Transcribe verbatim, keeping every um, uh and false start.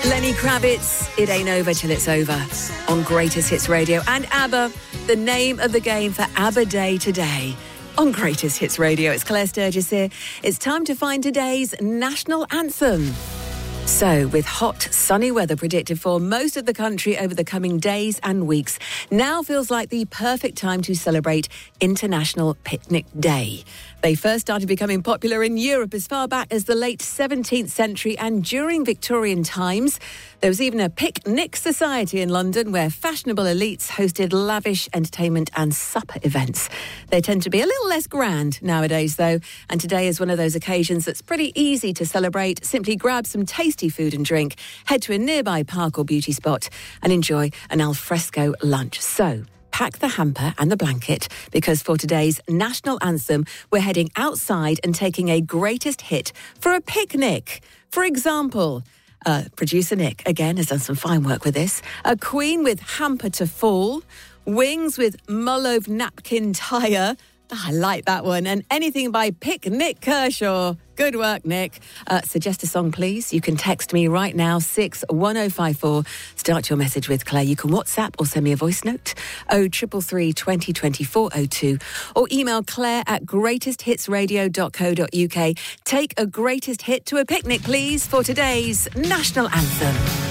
Lenny Kravitz, It Ain't Over Till It's Over on Greatest Hits Radio. And ABBA, the name of the game for ABBA Day today on Greatest Hits Radio. It's Claire Sturgis here. It's time to find today's national anthem. So, with hot, sunny weather predicted for most of the country over the coming days and weeks, now feels like the perfect time to celebrate International Picnic Day. They first started becoming popular in Europe as far back as the late seventeenth century, and during Victorian times, there was even a picnic society in London where fashionable elites hosted lavish entertainment and supper events. They tend to be a little less grand nowadays, though, and today is one of those occasions that's pretty easy to celebrate. Simply grab some tasty food and drink, head to a nearby park or beauty spot and enjoy an alfresco lunch. So, pack the hamper and the blanket, because for today's national anthem, we're heading outside and taking a greatest hit for a picnic. For example, uh, producer Nick, again, has done some fine work with this. A Queen with Hamper to Fall, Wings with Mullove Napkin Tire. Oh, I like that one. And anything by Picnic Kershaw. Good work, Nick. Uh, suggest a song, please. You can text me right now, six one oh five four. Start your message with Claire. You can WhatsApp or send me a voice note, oh triple three twenty twenty-four oh two, or email Claire at greatest hits radio dot co dot uk. Take a greatest hit to a picnic, please, for today's national anthem.